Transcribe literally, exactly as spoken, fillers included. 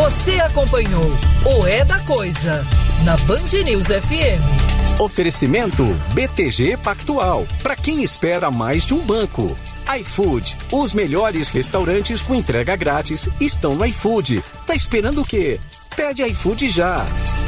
Você acompanhou o É da Coisa na Band News F M. Oferecimento B T G Pactual, para quem espera mais de um banco. iFood, os melhores restaurantes com entrega grátis estão no iFood. Tá esperando o quê? Pede iFood já.